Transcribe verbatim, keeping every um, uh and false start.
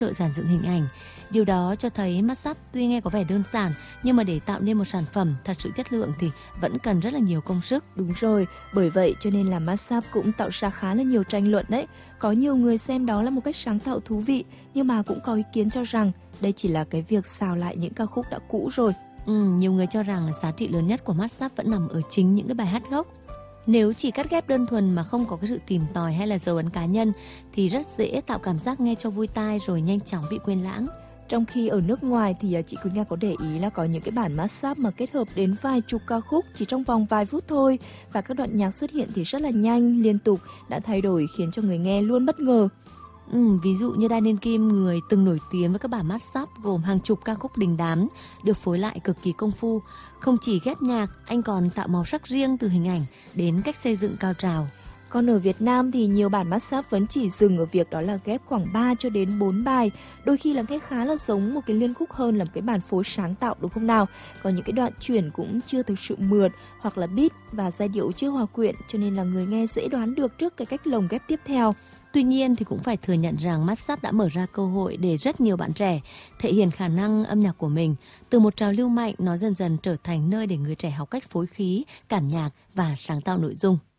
trợ dàn dựng hình ảnh. Điều đó cho thấy mashup tuy nghe có vẻ đơn giản nhưng mà để tạo nên một sản phẩm thật sự chất lượng thì vẫn cần rất là nhiều công sức. Đúng rồi, bởi vậy cho nên là mashup cũng tạo ra khá là nhiều tranh luận đấy. Có nhiều người xem đó là một cách sáng tạo thú vị, nhưng mà cũng có ý kiến cho rằng đây chỉ là cái việc xào lại những ca khúc đã cũ rồi. Ừ, nhiều người cho rằng giá trị lớn nhất của mashup vẫn nằm ở chính những cái bài hát gốc. Nếu chỉ cắt ghép đơn thuần mà không có cái sự tìm tòi hay là dấu ấn cá nhân thì rất dễ tạo cảm giác nghe cho vui tai rồi nhanh chóng bị quên lãng. Trong khi ở nước ngoài thì chị Quỳnh Nga có để ý là có những cái bản mashup mà kết hợp đến vài chục ca khúc chỉ trong vòng vài phút thôi, và các đoạn nhạc xuất hiện thì rất là nhanh, liên tục, đã thay đổi khiến cho người nghe luôn bất ngờ. Ừ, ví dụ như Daniel Kim, người từng nổi tiếng với các bản mashup gồm hàng chục ca khúc đình đám được phối lại cực kỳ công phu. Không chỉ ghép nhạc, anh còn tạo màu sắc riêng từ hình ảnh đến cách xây dựng cao trào. Còn ở Việt Nam thì nhiều bản mashup vẫn chỉ dừng ở việc đó là ghép khoảng ba cho đến bốn bài, đôi khi là nghe khá là giống một cái liên khúc hơn là một cái bản phối sáng tạo, đúng không nào? Còn những cái đoạn chuyển cũng chưa thực sự mượt, hoặc là beat và giai điệu chưa hòa quyện, cho nên là người nghe dễ đoán được trước cái cách lồng ghép tiếp theo. Tuy nhiên thì cũng phải thừa nhận rằng mashup đã mở ra cơ hội để rất nhiều bạn trẻ thể hiện khả năng âm nhạc của mình. Từ một trào lưu mạnh, nó dần dần trở thành nơi để người trẻ học cách phối khí, cảm nhạc và sáng tạo nội dung.